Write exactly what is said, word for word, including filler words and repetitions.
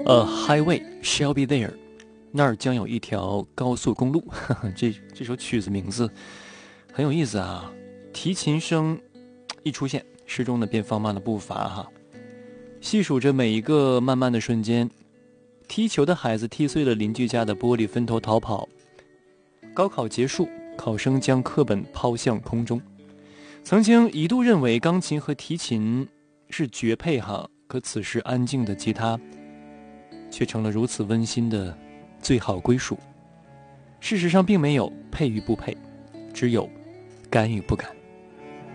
A highway shall be there， 那儿将有一条高速公路。这这首曲子名字很有意思啊，提琴声一出现，诗中呢便放慢了步伐哈，细数着每一个慢慢的瞬间。踢球的孩子踢碎了邻居家的玻璃，分头逃跑。高考结束，考生将课本抛向空中。曾经一度认为钢琴和提琴是绝配哈，可此时安静的吉他却成了如此温馨的最好归属。事实上并没有配与不配，只有敢与不敢。